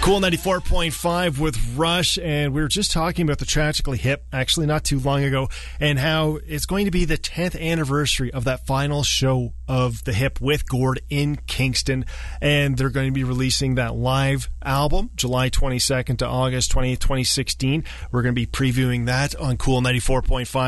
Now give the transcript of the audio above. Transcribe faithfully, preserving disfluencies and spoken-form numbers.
Cool ninety-four point five with Rush, and we were just talking about the Tragically Hip, actually not too long ago, and how it's going to be the tenth anniversary of that final show of the Hip with Gord in Kingston, and they're going to be releasing that live album July twenty-second to August twentieth, twenty sixteen. We're going to be previewing that on Cool ninety-four point five.